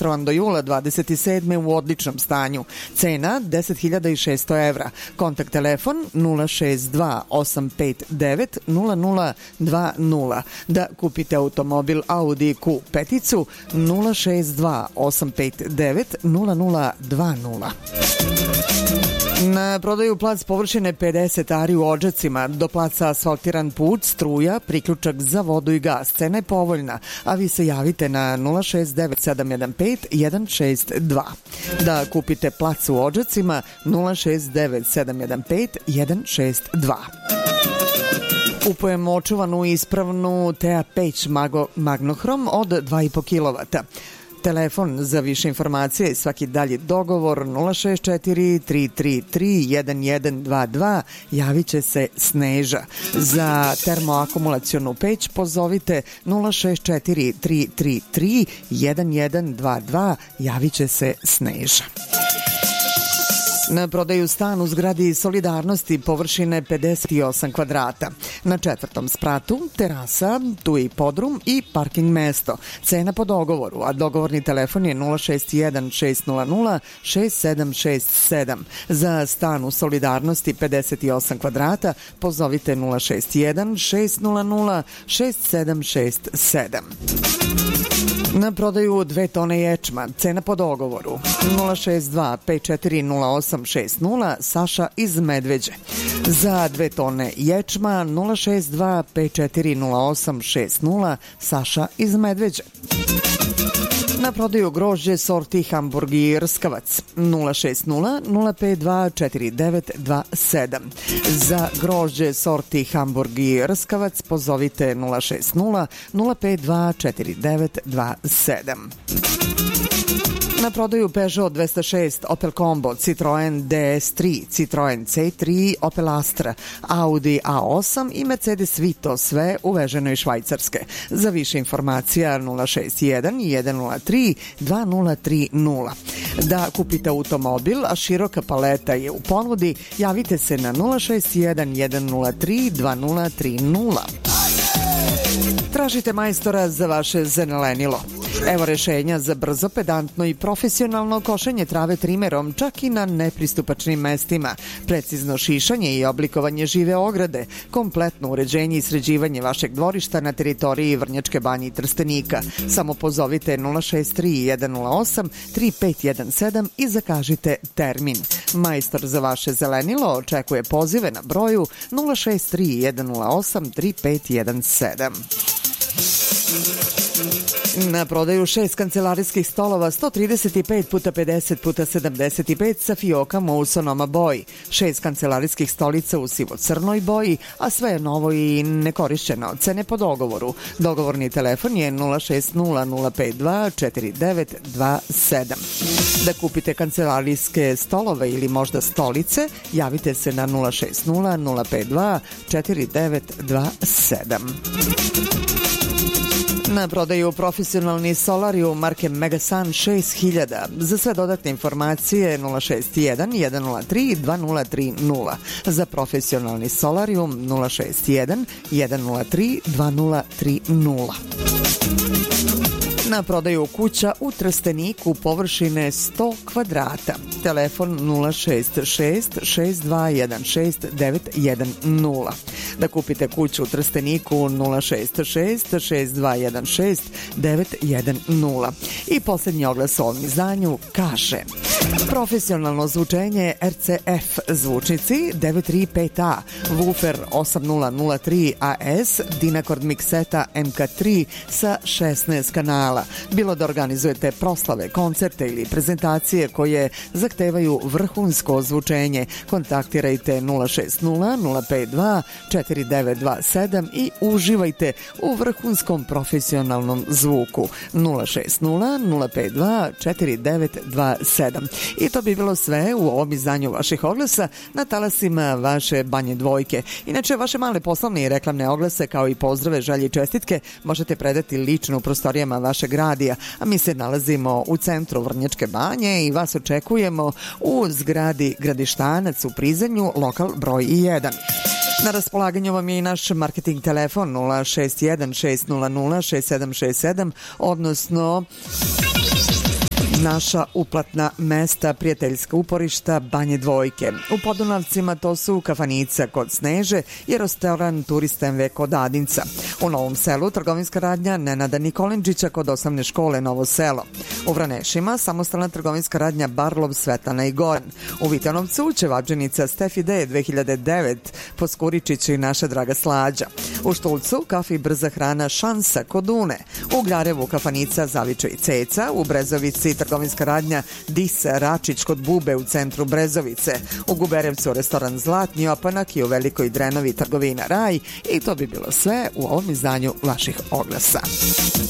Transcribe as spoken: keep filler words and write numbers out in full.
registrovan do jula dvadeset sedme u odličnom stanju. Cena deset hiljada šesto evra. Kontakt telefon nula šest dva osam pet devet nula nula dva nula. Da kupite automobil Audi Q pet nula šest dva osam pet devet nula nula dva nula. Na prodaju plac površine pedeset ari u Odžacima, do placa asfaltiran put, struja, priključak za vodu i gas. Cena je povoljna, a vi se javite na nula šest devet sedam jedan pet jedan šest dva. Da kupite plac u Odžacima nula šest devet sedam jedan pet jedan šest dva. Kupujemo očuvanu i ispravnu Tea Peć Magnohrom od dva i po kilovata. Telefon za više informacije i svaki dalji dogovor nula šest četiri tri tri tri jedan jedan dva dva. Javit će se Sneža. Za termoakumulacionu peć pozovite nula šest četiri tri tri tri jedan jedan dva dva. Javit će se Sneža. Na prodaju stan u zgradi Solidarnosti površine pedeset osam kvadrata. Na četvrtom spratu terasa, tu i podrum i parking mesto. Cena po dogovoru, a dogovorni telefon je nula šest jedan šest nula nula šest sedam šest sedam. Za stan u Solidarnosti pedeset osam kvadrata pozovite nula šest jedan šest nula nula šest sedam šest sedam. Na prodaju dve tone ječma, cena po dogovoru nula šest dva pet četiri nula osam šest nula, Saša iz Medveđe. Za dve tone ječma nula šest dva pet četiri nula osam šest nula, Saša iz Medveđe. Na prodaju grožđe sorti Hamburg i Rskavac nula šest nula nula pet dva četiri devet dva sedam. Za grožđe sorti Hamburg i Rskavac pozovite nula šest nula nula pet dva četiri devet dva sedam. Na prodaju Peugeot dvesta šest, Opel Combo, Citroen D S tri, Citroen C tri, Opel Astra, Audi A osam i Mercedes Vito, sve uveženo iz Švajcarske. Za više informacija nula šest jedan jedan nula tri dva nula tri nula. Da kupite automobil, a široka paleta je u ponudi, javite se na nula šest jedan jedan nula tri dva nula tri nula. Tražite majstora za vaše zelenilo. Evo rešenja za brzo, pedantno i profesionalno košenje trave trimerom, čak i na nepristupačnim mestima, precizno šišanje i oblikovanje žive ograde, kompletno uređenje i sređivanje vašeg dvorišta na teritoriji Vrnjačke Banje i Trstenika. Samo pozovite nula šest tri jedan nula osam tri pet jedan sedam i zakažite termin. Majstor za vaše zelenilo očekuje pozive na broju nula šest tri jedan nula osam tri pet jedan sedam. Na prodaju šest kancelarijskih stolova sto trideset pet puta pedeset puta sedamdeset pet sa fiokama u Sonoma boji, šest kancelarijskih stolica u sivo-crnoj boji, a sve je novo i nekorišćeno. Cene po dogovoru. Dogovorni telefon je nula šest nula nula pet dva četiri devet dva sedam. Da kupite kancelarijske stolove ili možda stolice, javite se na nula šest nula nula pet dva četiri devet dva sedam. Na prodaju profesionalni solarium marke Megasun šest hiljada. Za sve dodatne informacije nula šest jedan jedan nula tri dva nula tri nula. Za profesionalni solarium nula šest jedan jedan nula tri dva nula tri nula. Na prodaju kuća u Trsteniku površine sto kvadrata. Telefon nula šest šest šest dva jedan šest devet jedan nula. Da kupite kuću u Trsteniku nula šest šest šest dva jedan šest devet jedan nula. I posljednji oglas u ovom izdanju kaže: profesionalno zvučenje R C F zvučnici devet tri pet A, woofer osam nula nula tri A S, Dynacord mikseta M K tri sa šesnaest kanala. Bilo da organizujete proslave, koncerte ili prezentacije koje zahtevaju vrhunsko ozvučenje, kontaktirajte nula šest nula nula pet dva četiri devet dva sedam i uživajte u vrhunskom profesionalnom zvuku. Nula šest nula nula pet dva četiri devet dva sedam. I to bi bilo sve u ovom izdanju vaših oglasa na talasima vaše Banje dvojke. Inače, vaše male poslovne i reklamne oglase kao i pozdrave, želje i čestitke možete predati lično u prostorijama vašeg radija, a mi se nalazimo u centru Vrnjačke Banje i vas očekujemo u zgradi Gradištanac u Prizrenju, lokal broj jedan. Na raspolaganju vam je i naš marketing telefon nula šest jedan šest nula nula šest sedam šest sedam, odnosno Naša uplatna mesta, prijateljska uporišta, banje dvojke. U Podunavcima to su Kafanica kod Sneže i restoran Turist em ve kod Adinca. U Novom Selu trgovinska radnja Nenada Nikolenčića kod osnovne škole Novo Selo. U Vranešima samostalna trgovinska radnja Barlov, Svetana i Goran. U Vitanovcu ćevabdženica Stefi D dve hiljade devet, Poskuričić i naša draga Slađa. U Štulcu kafi brza hrana Šansa kod Une. U Gljarevu kafanica Zavičaj i Ceca. U Brezovici trgovinska radnja Dis Račić kod Bube u centru Brezovice. U Guberevcu restoran Zlatni opanak i u Velikoj Drenovi trgovina Raj. I to bi bilo sve u ovom izdanju vaših oglasa.